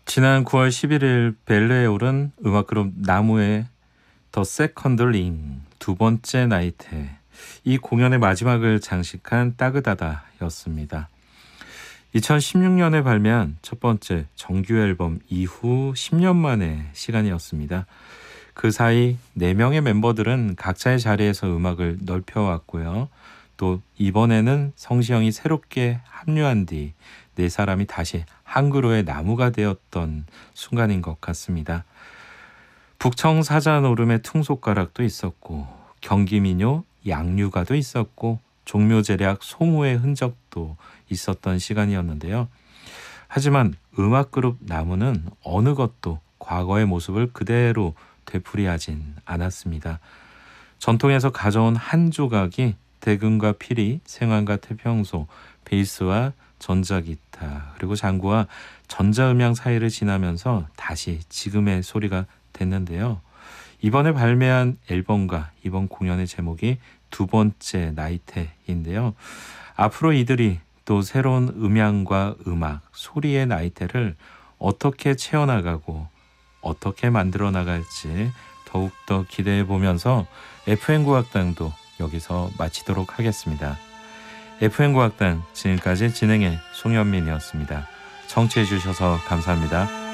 지난 9월 11일 벨르에 오른 음악그룹 나무의 더 세컨드 링 두 번째 나이테, 이 공연의 마지막을 장식한 따그다다였습니다. 2016년에 발매한 첫 번째 정규 앨범 이후 10년 만의 시간이었습니다. 그 사이 4명의 멤버들은 각자의 자리에서 음악을 넓혀왔고요. 또 이번에는 성시형이 새롭게 합류한 뒤 4사람이 다시 한 그루의 나무가 되었던 순간인 것 같습니다. 북청 사자 노름의 퉁손가락도 있었고, 경기민요 양류가도 있었고, 종묘제략 소무의 흔적도 있었던 시간이었는데요. 하지만 음악그룹 나무는 어느 것도 과거의 모습을 그대로 되풀이하진 않았습니다. 전통에서 가져온 한 조각이 대금과 피리, 생활과 태평소, 베이스와 전자기타, 그리고 장구와 전자음향 사이를 지나면서 다시 지금의 소리가 됐는데요. 이번에 발매한 앨범과 이번 공연의 제목이 두 번째 나이테인데요. 앞으로 이들이 또 새로운 음향과 음악, 소리의 나이테를 어떻게 채워나가고 어떻게 만들어 나갈지 더욱더 기대해 보면서 FM국악당도 여기서 마치도록 하겠습니다. FM국악당 지금까지 진행의 송현민이었습니다. 청취해 주셔서 감사합니다.